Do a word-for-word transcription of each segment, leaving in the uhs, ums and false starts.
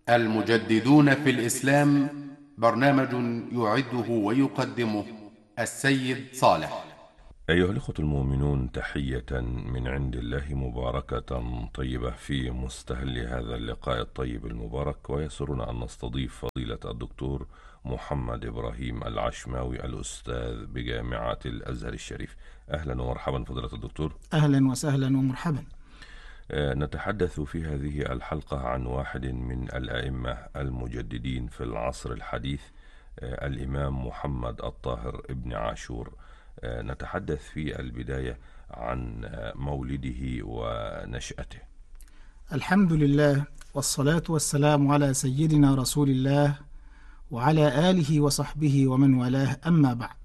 المجددون في الإسلام، برنامج يعده ويقدمه السيد صالح. أيها الأخوة المؤمنون، تحية من عند الله مباركة طيبة في مستهل هذا اللقاء الطيب المبارك، ويسرنا أن نستضيف فضيلة الدكتور محمد إبراهيم العشماوي الأستاذ بجامعة الأزهر الشريف. أهلا ومرحبا فضيلة الدكتور. أهلا وسهلا ومرحبا. نتحدث في هذه الحلقة عن واحد من الأئمة المجددين في العصر الحديث، الإمام محمد الطاهر ابن عاشور. نتحدث في البداية عن مولده ونشأته. الحمد لله، والصلاة والسلام على سيدنا رسول الله وعلى آله وصحبه ومن والاه، أما بعد.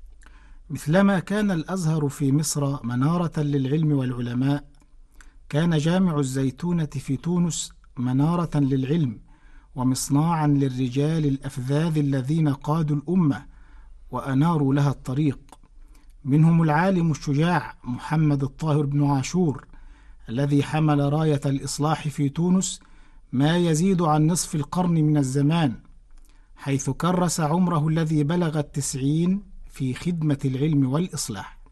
مثلما كان الأزهر في مصر منارة للعلم والعلماء، كان جامع الزيتونة في تونس منارة للعلم ومصناعا للرجال الأفذاذ الذين قادوا الأمة وأناروا لها الطريق. منهم العالم الشجاع محمد الطاهر بن عاشور، الذي حمل راية الإصلاح في تونس ما يزيد عن نصف القرن من الزمان، حيث كرس عمره الذي بلغ التسعين في خدمة العلم والإصلاح.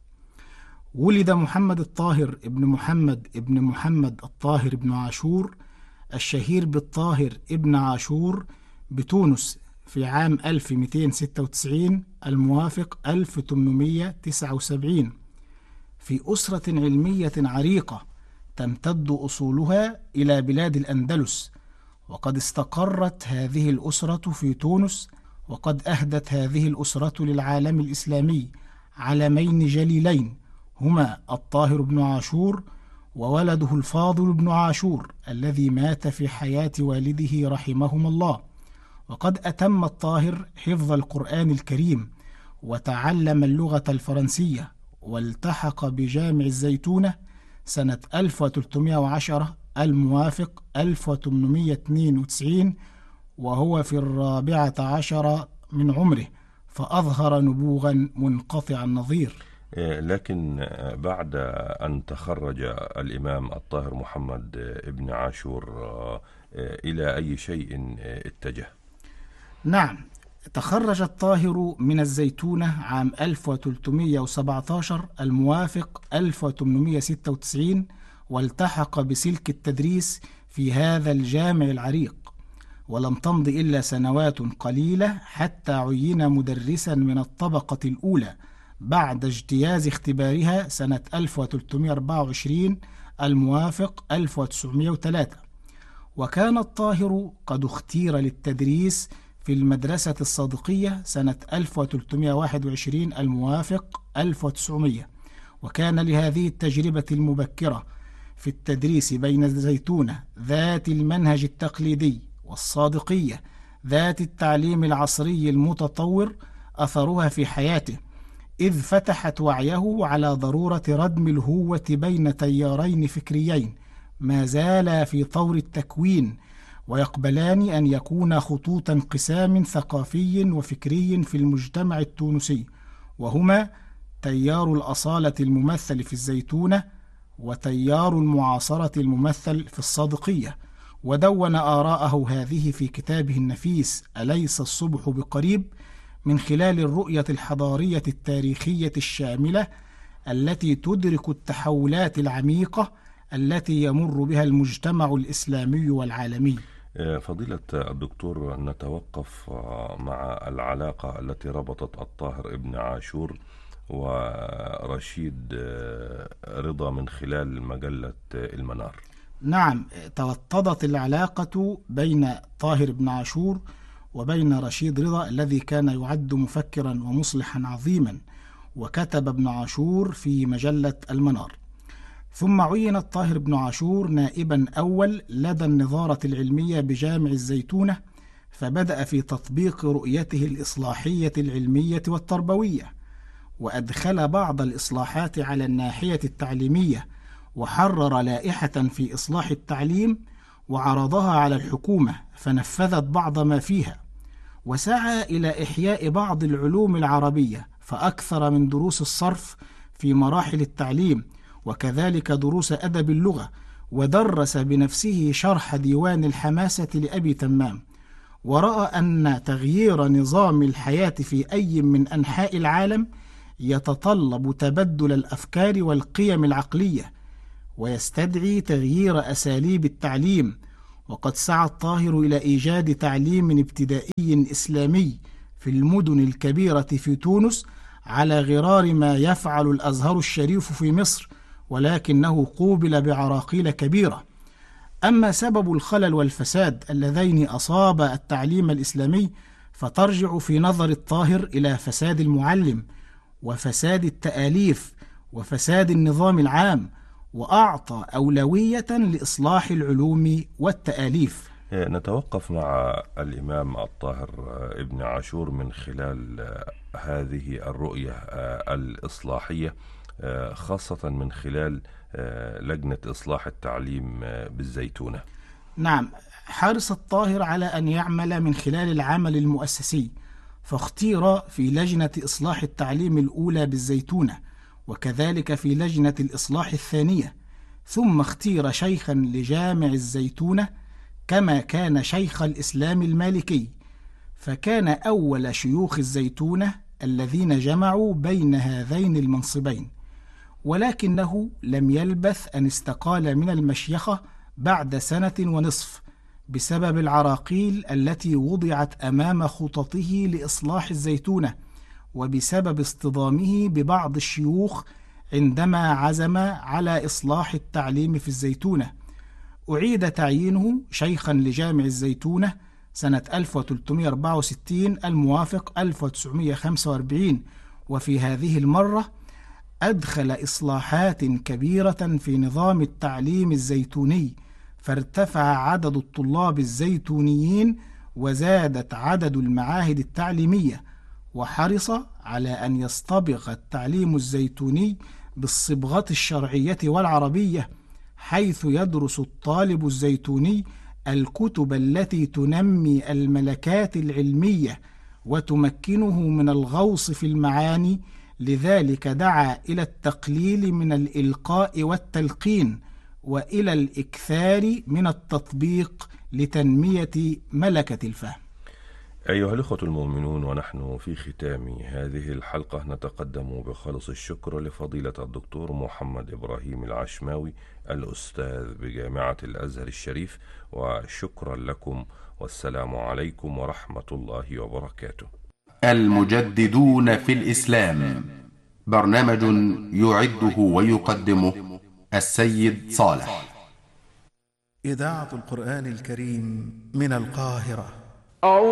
ولد محمد الطاهر ابن محمد ابن محمد الطاهر بن عاشور الشهير بالطاهر ابن عاشور بتونس في عام ألف ومئتين وستة وتسعين الموافق ألف وثمانمئة وتسعة وسبعين، في أسرة علمية عريقة تمتد أصولها إلى بلاد الأندلس. وقد استقرت هذه الأسرة في تونس، وقد أهدت هذه الأسرة للعالم الإسلامي علمين جليلين، هما الطاهر بن عاشور وولده الفاضل بن عاشور الذي مات في حياة والده رحمهما الله. وقد أتم الطاهر حفظ القرآن الكريم وتعلم اللغة الفرنسية، والتحق بجامع الزيتونة سنة ألف وثلاثمئة وعشرة الموافق ألف وثمانمئة واثنين وتسعين، وهو في الرابعة عشر من عمره، فأظهر نبوغا منقطع النظير. لكن بعد أن تخرج الإمام الطاهر محمد ابن عاشور، إلى أي شيء اتجه؟ نعم، تخرج الطاهر من الزيتونة عام ألف وثلاثمئة وسبعة عشر الموافق ألف وثمانمئة وستة وتسعين، والتحق بسلك التدريس في هذا الجامع العريق. ولم تمض إلا سنوات قليلة حتى عين مدرسا من الطبقة الأولى بعد اجتياز اختبارها سنة ألف وثلاثمئة وأربعة وعشرين الموافق ألف وتسعمئة وثلاثة. وكان الطاهر قد اختير للتدريس في المدرسة الصادقية سنة ألف وثلاثمئة وواحد وعشرين الموافق ألف وتسعمئة. وكان لهذه التجربة المبكرة في التدريس بين الزيتونة ذات المنهج التقليدي والصادقية ذات التعليم العصري المتطور أثرها في حياته، إذ فتحت وعيه على ضرورة ردم الهوة بين تيارين فكريين ما زالا في طور التكوين، ويقبلان أن يكون خطوط انقسام ثقافي وفكري في المجتمع التونسي، وهما تيار الأصالة الممثل في الزيتونة وتيار المعاصرة الممثل في الصادقية. ودون آراءه هذه في كتابه النفيس أليس الصبح بقريب، من خلال الرؤية الحضارية التاريخية الشاملة التي تدرك التحولات العميقة التي يمر بها المجتمع الإسلامي والعالمي. فضيلة الدكتور، نتوقف مع العلاقة التي ربطت الطاهر ابن عاشور ورشيد رضا من خلال مجلة المنار. نعم، توطدت العلاقة بين طاهر بن عاشور وبين رشيد رضا الذي كان يعد مفكرا ومصلحا عظيما، وكتب ابن عاشور في مجلة المنار. ثم عين الطاهر بن عاشور نائبا أول لدى النظارة العلمية بجامع الزيتونة، فبدأ في تطبيق رؤيته الإصلاحية العلمية والتربوية، وأدخل بعض الإصلاحات على الناحية التعليمية، وحرر لائحة في إصلاح التعليم وعرضها على الحكومة فنفذت بعض ما فيها، وسعى إلى إحياء بعض العلوم العربية فأكثر من دروس الصرف في مراحل التعليم، وكذلك دروس أدب اللغة، ودرس بنفسه شرح ديوان الحماسة لأبي تمام، ورأى أن تغيير نظام الحياة في أي من أنحاء العالم يتطلب تبدل الأفكار والقيم العقلية، ويستدعي تغيير أساليب التعليم. وقد سعى الطاهر إلى إيجاد تعليم ابتدائي إسلامي في المدن الكبيرة في تونس على غرار ما يفعل الأزهر الشريف في مصر، ولكنه قوبل بعراقيل كبيرة. أما سبب الخلل والفساد اللذين أصاب التعليم الإسلامي فترجع في نظر الطاهر إلى فساد المعلم، وفساد التآليف، وفساد النظام العام، وأعطى أولوية لإصلاح العلوم والتآليف. نتوقف مع الإمام الطاهر ابن عاشور من خلال هذه الرؤية الإصلاحية، خاصة من خلال لجنة إصلاح التعليم بالزيتونة. نعم، حرص الطاهر على أن يعمل من خلال العمل المؤسسي، فاختير في لجنة إصلاح التعليم الأولى بالزيتونة، وكذلك في لجنة الإصلاح الثانية، ثم اختير شيخا لجامع الزيتونة كما كان شيخ الإسلام المالكي، فكان أول شيوخ الزيتونة الذين جمعوا بين هذين المنصبين. ولكنه لم يلبث أن استقال من المشيخة بعد سنة ونصف بسبب العراقيل التي وضعت أمام خططه لإصلاح الزيتونة، وبسبب اصطدامه ببعض الشيوخ عندما عزم على إصلاح التعليم في الزيتونة. أعيد تعيينه شيخا لجامع الزيتونة سنة ألف وثلاثمائة وأربعة وستين الموافق ألف وتسعمائة وخمسة وأربعين، وفي هذه المرة أدخل إصلاحات كبيرة في نظام التعليم الزيتوني، فارتفع عدد الطلاب الزيتونيين وزادت عدد المعاهد التعليمية، وحرص على أن يصطبغ التعليم الزيتوني بالصبغة الشرعية والعربية، حيث يدرس الطالب الزيتوني الكتب التي تنمي الملكات العلمية وتمكنه من الغوص في المعاني. لذلك دعا إلى التقليل من الإلقاء والتلقين، وإلى الإكثار من التطبيق لتنمية ملكة الفهم. أيها الأخوة المؤمنون، ونحن في ختام هذه الحلقة نتقدم بخالص الشكر لفضيلة الدكتور محمد إبراهيم العشماوي الأستاذ بجامعة الأزهر الشريف، وشكرا لكم، والسلام عليكم ورحمة الله وبركاته. المجددون في الإسلام، برنامج يعده ويقدمه السيد صالح. إذاعة القرآن الكريم من القاهرة.